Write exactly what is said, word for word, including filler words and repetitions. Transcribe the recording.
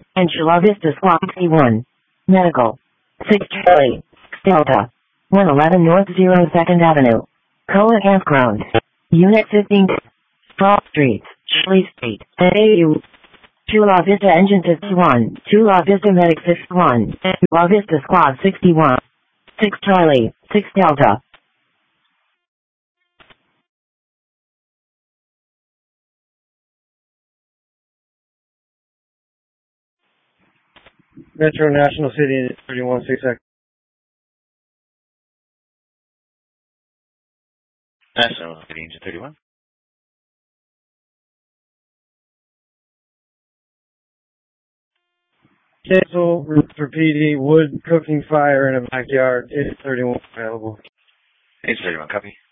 and Chula Vista Squad C one. Medical. six Charlie, Delta. one eleven North zero second Avenue. Coa Campground. Unit fifteen. Straw Street, Chile Street, A U. Chula Vista Engine fifty-one, Chula Vista Medic fifty-one, Chula Vista Squad sixty-one. six Charlie, six Delta. Metro National City thirty-one six X. National City Engine thirty-one. Cancel for P D, wood, cooking fire in a backyard. It's thirty-one available. Engine thirty-one, copy.